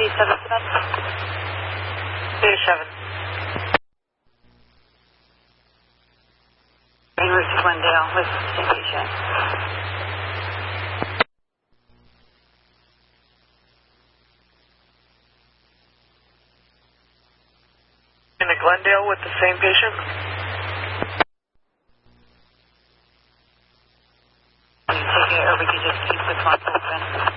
7. University of Glendale with the same patient. In the Glendale with the same patient? Are you taking it, or we could just keep this one open?